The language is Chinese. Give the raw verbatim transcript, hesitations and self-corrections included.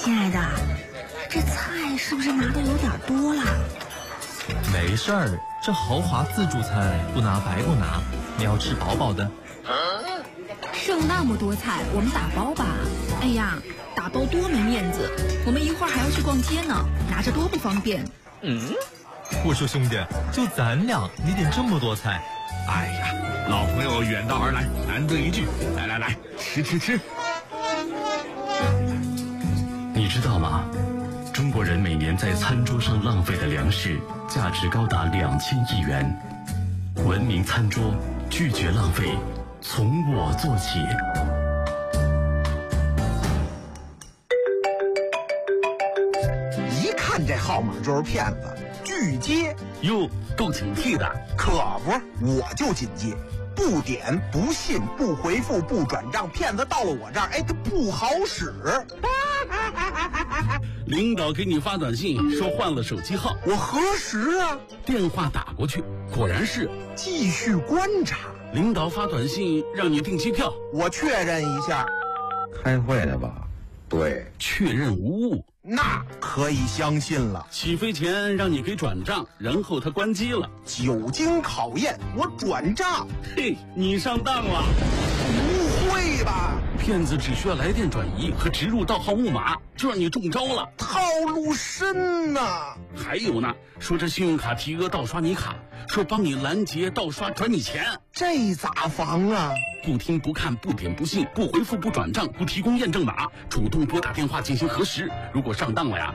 亲爱的，这菜是不是拿的有点多了？ 没事儿，这豪华自助餐不拿白不拿，你要吃饱饱的。 剩那么多菜，我们打包吧。哎呀，打包多没面子，我们一会儿还要去逛街呢，拿着多不方便。 嗯，我说兄弟，就咱俩，你点这么多菜。 哎呀，老朋友远道而来，难得一聚，来来来，吃吃吃。 你知道吗？中国人每年在餐桌上浪费的粮食价值高达两千亿元。文明餐桌，拒绝浪费，从我做起。 一看这号码就是骗子，拒接。 哟，够警惕的。 可不，我就谨记，不点、不信、不回复、不转账，骗子到了我这儿，哎，他不好使。 领导给你发短信说换了手机号， 我核实啊， 电话打过去，果然是。 继续观察。 领导发短信让你订机票， 我确认一下。 开会的吧？对， 确认无误， 那可以相信了。 起飞前让你给转账，然后他关机了。 久经考验，我转账。 嘿，你上当了。 不会吧？ 骗子只需要来电转移和植入盗号木马，就让你中招了。 套路深呐！ 还有呢，说这信用卡提额盗刷你卡，说帮你拦截盗刷转你钱， 这咋防啊？ 不听不看不点不信不回复不转账不提供验证码，主动拨打电话进行核实。如果上当了呀，